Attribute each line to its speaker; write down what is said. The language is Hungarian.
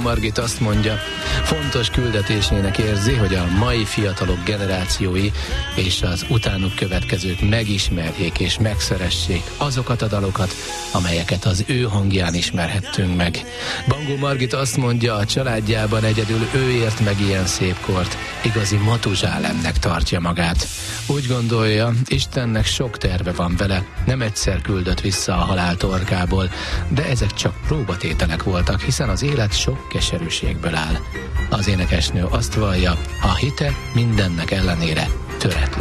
Speaker 1: Margit azt mondja, fontos küldetésének érzi, hogy a mai fiatalok generációi és az utánuk következők megismerjék és megszeressék azokat a dalokat, amelyeket az ő hangján ismerhettünk meg. Bangó Margit azt mondja, a családjában egyedül ő ért meg ilyen szép kort, igazi Matuzsálemnek tartja magát. Úgy gondolja, Istennek sok terve van vele, nem egyszer küldött vissza a halál torkából, de ezek csak próbatételek voltak, hiszen az élet sok keserűségből áll. Az énekesnő azt vallja, a hite mindennek ellenére töretlen.